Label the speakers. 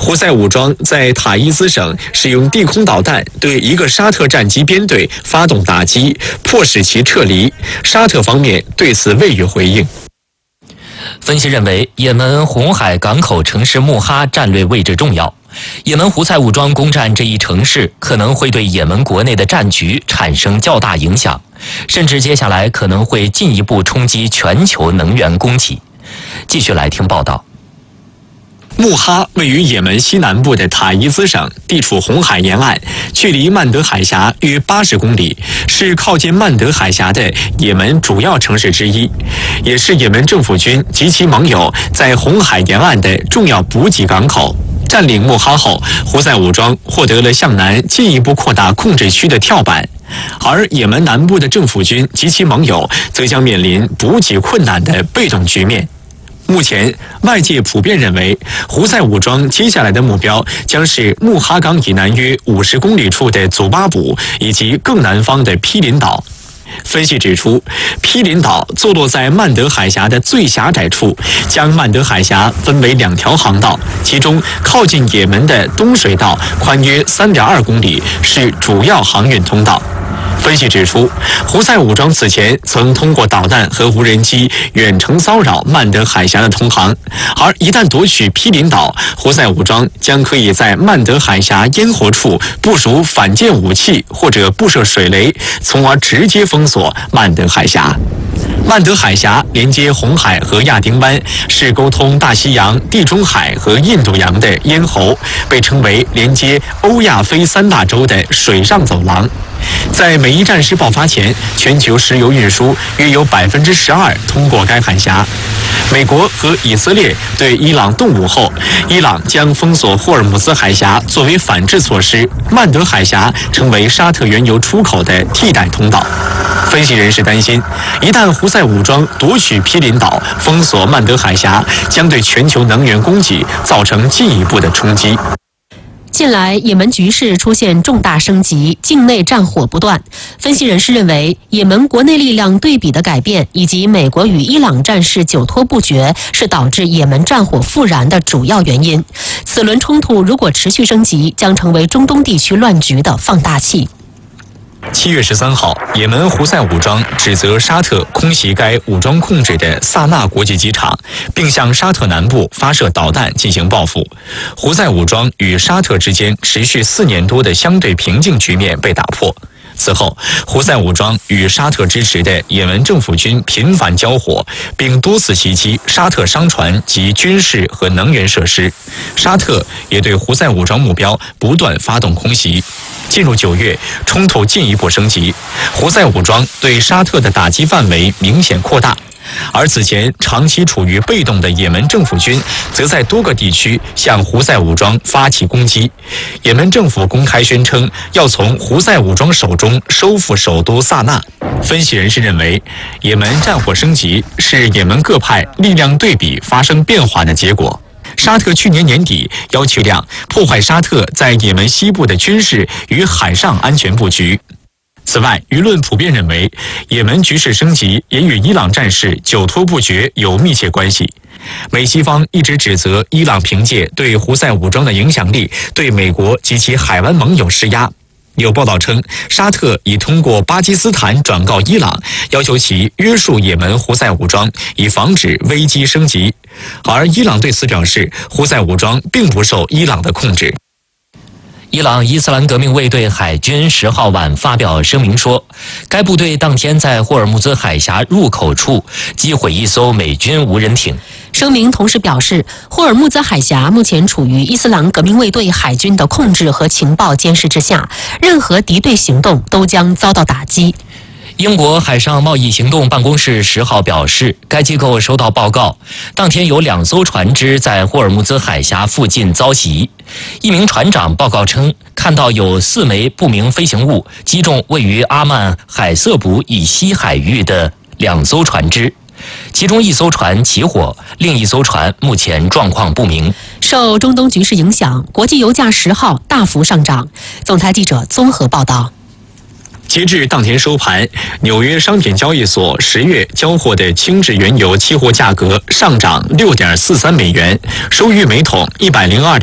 Speaker 1: 胡塞武装在塔伊兹省使用地空导弹对一个沙特战机编队发动打击，迫使其撤离。沙特方面对此未予回应。
Speaker 2: 分析认为，也门红海港口城市穆哈战略位置重要，也门胡塞武装攻占这一城市，可能会对也门国内的战局产生较大影响，甚至接下来可能会进一步冲击全球能源供给。继续来听报道。
Speaker 1: 穆哈位于也门西南部的塔伊兹省，地处红海沿岸，距离曼德海峡约80公里，是靠近曼德海峡的也门主要城市之一，也是也门政府军及其盟友在红海沿岸的重要补给港口。占领穆哈后，胡塞武装获得了向南进一步扩大控制区的跳板，而也门南部的政府军及其盟友则将面临补给困难的被动局面。目前，外界普遍认为，胡塞武装接下来的目标将是穆哈港以南约50公里处的祖巴卜以及更南方的毗邻岛。分析指出，毗邻岛坐落在曼德海峡的最狭窄处，将曼德海峡分为2条航道，其中靠近也门的东水道宽约3.2公里，是主要航运通道。分析指出，胡塞武装此前曾通过导弹和无人机远程骚扰曼德海峡的通航，而一旦夺取毗邻岛，胡塞武装将可以在曼德海峡咽喉处部署反舰武器或者布设水雷，从而直接封锁曼德海峡。曼德海峡连接红海和亚丁湾，是沟通大西洋、地中海和印度洋的咽喉，被称为连接欧亚非3大洲的水上走廊。在美伊战事爆发前，全球石油运输约有12%通过该海峡。美国和以色列对伊朗动武后，伊朗将封锁霍尔木兹海峡作为反制措施，曼德海峡成为沙特原油出口的替代通道。分析人士担心，一旦胡塞武装夺取毗邻岛，封锁曼德海峡，将对全球能源供给造成进一步的冲击。
Speaker 3: 近来，也门局势出现重大升级，境内战火不断。分析人士认为，也门国内力量对比的改变，以及美国与伊朗战事久拖不决，是导致也门战火复燃的主要原因。此轮冲突如果持续升级，将成为中东地区乱局的放大器。
Speaker 1: 7月13号，也门胡塞武装指责沙特空袭该武装控制的萨那国际机场，并向沙特南部发射导弹进行报复。胡塞武装与沙特之间持续4年多的相对平静局面被打破。此后，胡塞武装与沙特支持的也门政府军频繁交火，并多次袭击沙特商船及军事和能源设施。沙特也对胡塞武装目标不断发动空袭。进入9月，冲突进一步升级，胡塞武装对沙特的打击范围明显扩大。而此前长期处于被动的也门政府军，则在多个地区向胡塞武装发起攻击。也门政府公开宣称要从胡塞武装手中收复首都萨那。分析人士认为，也门战火升级是也门各派力量对比发生变化的结果。沙特去年年底要求破坏沙特在也门西部的军事与海上安全布局。此外，舆论普遍认为，也门局势升级也与伊朗战事久拖不决有密切关系。美西方一直指责伊朗凭借对胡塞武装的影响力，对美国及其海湾盟友施压。有报道称，沙特已通过巴基斯坦转告伊朗，要求其约束也门胡塞武装，以防止危机升级。而伊朗对此表示，胡塞武装并不受伊朗的控制。
Speaker 2: 伊朗伊斯兰革命卫队海军10号晚发表声明说，该部队当天在霍尔木兹海峡入口处击毁一艘美军无人艇。
Speaker 3: 声明同时表示，霍尔木兹海峡目前处于伊斯兰革命卫队海军的控制和情报监视之下，任何敌对行动都将遭到打击。
Speaker 2: 英国海上贸易行动办公室10号表示，该机构收到报告，当天有2艘船只在霍尔木兹海峡附近遭袭。一名船长报告称，看到有4枚不明飞行物击中位于阿曼海瑟卜以西海域的2艘船只，其中1艘船起火，另1艘船目前状况不明。
Speaker 3: 受中东局势影响，国际油价10号大幅上涨。总台记者综合报道。
Speaker 1: 截至当天收盘，纽约商品交易所10月交货的轻质原油期货价格上涨6.43美元，收于每桶102